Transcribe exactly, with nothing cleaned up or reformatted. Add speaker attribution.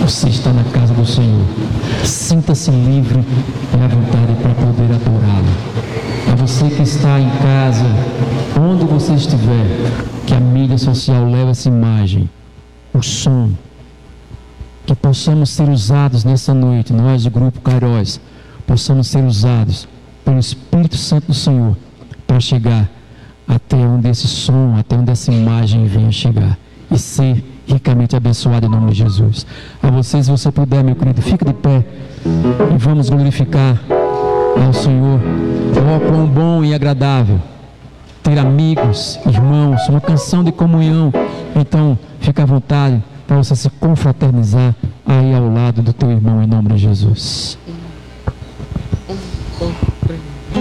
Speaker 1: Você está na casa do Senhor. Sinta-se livre e à vontade para poder adorá-lo. A você que está em casa, onde você estiver, que a mídia social leve essa imagem, o som, que possamos ser usados nessa noite, nós do Grupo Kairos, possamos ser usados pelo Espírito Santo do Senhor para chegar até onde esse som, até onde essa imagem venha chegar e ser ricamente abençoado em nome de Jesus. A vocês, se você puder, meu querido, fica de pé e vamos glorificar ao Senhor. Oh, quão bom e agradável ter amigos, irmãos, uma canção de comunhão. Então, fica à vontade para você se confraternizar aí ao lado do teu irmão em nome de Jesus.
Speaker 2: Um, dois, três.